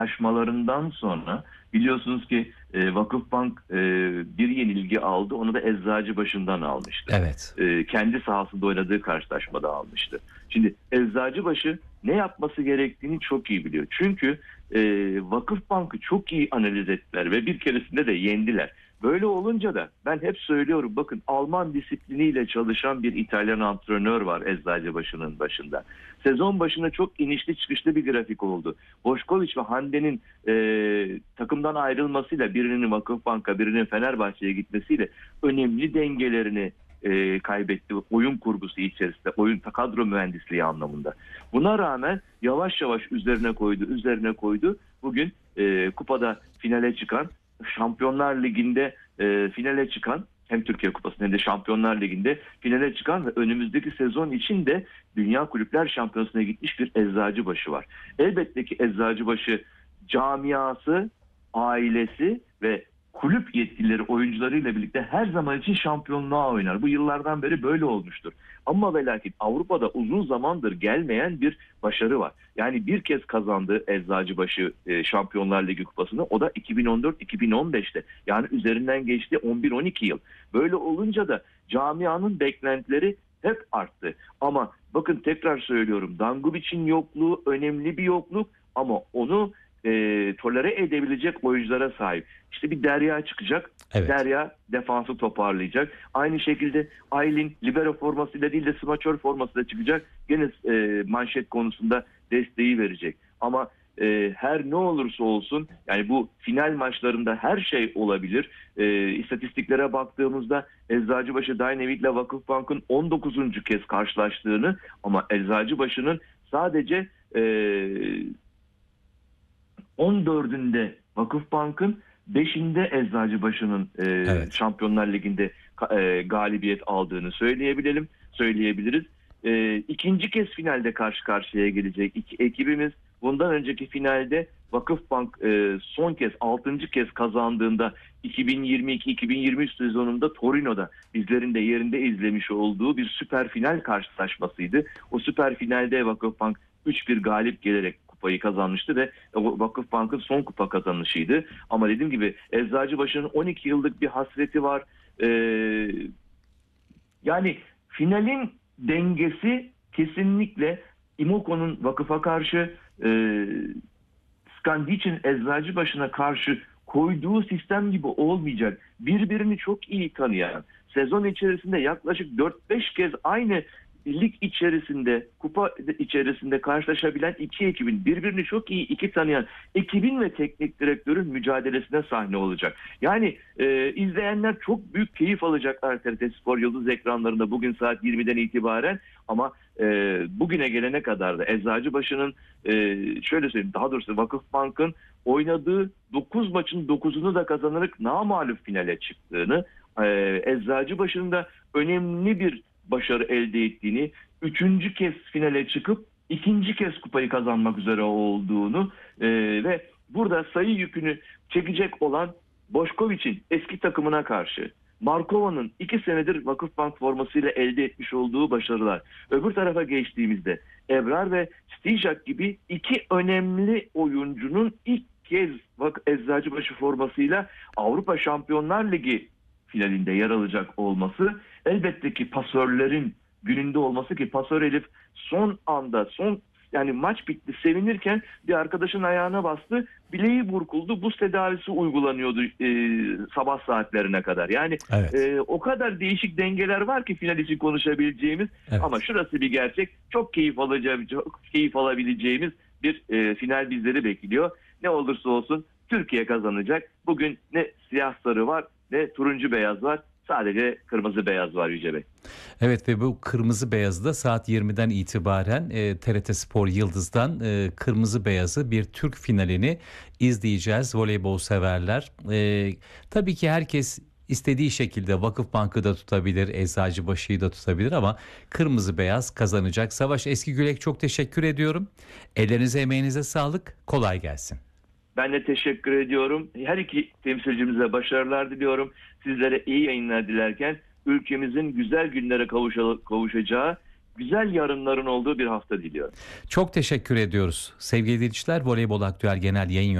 aşmalarından sonra biliyorsunuz ki Vakıfbank bir yenilgi aldı. Onu da Eczacıbaşı'ndan almıştı. Evet. Kendi sahasında oynadığı karşılaşmada almıştı. Şimdi Eczacıbaşı ne yapması gerektiğini çok iyi biliyor. Çünkü Vakıfbank'ı çok iyi analiz ettiler ve bir keresinde de yendiler. Böyle olunca da ben hep söylüyorum, bakın Alman disipliniyle çalışan bir İtalyan antrenör var Eczacıbaşı'nın başında. Sezon başında çok inişli çıkışlı bir grafik oldu. Boşkoviç ve Hande'nin takımdan ayrılmasıyla, birinin Vakıfbank'a birinin Fenerbahçe'ye gitmesiyle önemli dengelerini kaybetti oyun kurgusu içerisinde, oyun kadro mühendisliği anlamında. Buna rağmen yavaş yavaş üzerine koydu. Bugün kupada finale çıkan, Şampiyonlar Ligi'nde finale çıkan, hem Türkiye Kupası'nda hem de Şampiyonlar Ligi'nde finale çıkan ve önümüzdeki sezon için de Dünya Kulüpler Şampiyonası'na gitmiş bir Eczacıbaşı var. Elbette ki Eczacıbaşı camiası, ailesi ve kulüp yetkilileri oyuncularıyla birlikte her zaman için şampiyonluğa oynar. Bu yıllardan beri böyle olmuştur. Ama ve lakin Avrupa'da uzun zamandır gelmeyen bir başarı var. Yani bir kez kazandı Eczacıbaşı Şampiyonlar Ligi kupasını. O da 2014-2015'te. Yani üzerinden geçti 11-12 yıl. Böyle olunca da camianın beklentileri hep arttı. Ama bakın tekrar söylüyorum, Dangubic'in yokluğu önemli bir yokluk ama onu tolere edebilecek oyunculara sahip. İşte bir Derya çıkacak. Evet. Derya defansı toparlayacak. Aynı şekilde Aylin libero formasıyla değil de smaçör formasıyla çıkacak. Gene manşet konusunda desteği verecek. Ama her ne olursa olsun, yani bu final maçlarında her şey olabilir. İstatistiklere baktığımızda Eczacıbaşı Dynavit ile Vakıfbank'ın 19. kez karşılaştığını, ama Eczacıbaşı'nın sadece 14'ünde Vakıfbank'ın, 5'inde Eczacıbaşı'nın Evet. Şampiyonlar Ligi'nde galibiyet aldığını söyleyebiliriz. İkinci kez finalde karşı karşıya gelecek iki ekibimiz. Bundan önceki finalde Vakıfbank son kez 6. kez kazandığında 2022-2023 sezonunda Torino'da bizlerin de yerinde izlemiş olduğu bir süper final karşılaşmasıydı. O süper finalde Vakıfbank 3-1 galip gelerek kupayı kazanmıştı ve Vakıfbank'ın son kupa kazanışıydı. Ama dediğim gibi Eczacıbaşı'nın 12 yıllık bir hasreti var. Yani finalin dengesi kesinlikle İmoko'nun Vakıf'a karşı, Skandic'in Eczacıbaşı'na karşı koyduğu sistem gibi olmayacak. Birbirini çok iyi tanıyan, sezon içerisinde yaklaşık 4-5 kez aynı lig içerisinde, kupa içerisinde karşılaşabilen iki ekibin, birbirini çok iyi tanıyan ekibin ve teknik direktörün mücadelesine sahne olacak. Yani izleyenler çok büyük keyif alacaklar TRT Spor Yıldız ekranlarında bugün saat 20'den itibaren. Ama bugüne gelene kadar da Eczacıbaşı'nın şöyle söyleyeyim, daha doğrusu Vakıfbank'ın oynadığı 9 maçın 9'unu da kazanarak namağlup finale çıktığını, Eczacıbaşı'nın da önemli bir başarı elde ettiğini, 3. kez finale çıkıp 2. kez kupayı kazanmak üzere olduğunu ve burada sayı yükünü çekecek olan Boşkoviç'in eski takımına karşı Markova'nın 2 senedir Vakıfbank formasıyla elde etmiş olduğu başarılar. Öbür tarafa geçtiğimizde Ebrar ve Stijak gibi iki önemli oyuncunun ilk kez Eczacıbaşı formasıyla Avrupa Şampiyonlar Ligi finalinde yer alacak olması, elbette ki pasörlerin gününde olması, ki pasör Elif son anda, yani maç bitti sevinirken bir arkadaşın ayağına bastı, bileği burkuldu, buz tedavisi uygulanıyordu sabah saatlerine kadar. Yani Evet. o kadar değişik dengeler var ki final için konuşabileceğimiz. Evet. Ama şurası bir gerçek, çok keyif alabileceğimiz bir final bizleri bekliyor. Ne olursa olsun Türkiye kazanacak. Bugün ne siyah sarı var ne turuncu beyaz var. Sadece kırmızı beyaz var Yüce Bey. Evet ve bu kırmızı beyazı da saat 20'den itibaren TRT Spor Yıldız'dan kırmızı beyazı bir Türk finalini izleyeceğiz voleybol severler. Tabii ki herkes istediği şekilde Vakıfbank'ı da tutabilir, Eczacıbaşı'yı da tutabilir ama kırmızı beyaz kazanacak. Savaş Eskigülek, çok teşekkür ediyorum. Ellerinize emeğinize sağlık, kolay gelsin. Ben de teşekkür ediyorum. Her iki temsilcimize başarılar diliyorum. Sizlere iyi yayınlar dilerken ülkemizin güzel günlere kavuşacağı güzel yarınların olduğu bir hafta diliyorum. Çok teşekkür ediyoruz. Sevgili dinleyiciler, Voleybol Aktüel Genel Yayın